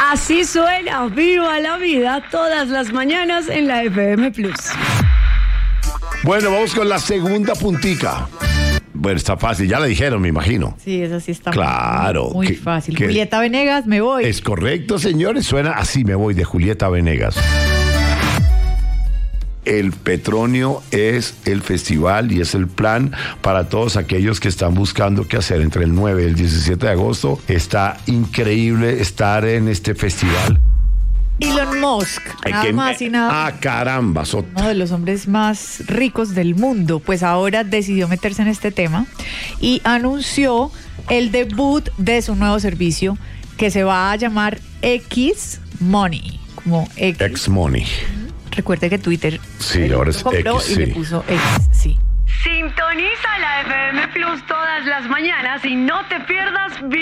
Así suena Viva la Vida todas las mañanas en la FM Plus. Bueno, vamos con la segunda puntica. Bueno, está fácil, ya le dijeron, me imagino. Sí, eso sí está claro, muy fácil. Julieta Venegas, me voy. Es correcto, señores, suena así, me voy, de Julieta Venegas. El Petronio es el festival y es el plan para todos aquellos que están buscando qué hacer entre el 9 y el 17 de agosto. Está increíble estar en este festival. Elon Musk, nada más y nada. Ah, caramba. Uno de los hombres más ricos del mundo, pues ahora decidió meterse en este tema y anunció el debut de su nuevo servicio que se va a llamar X Money, como X Money. Recuerde que Twitter ahora es compró X, y sí. le puso X, sí. Sintoniza la FM Plus todas las mañanas y no te pierdas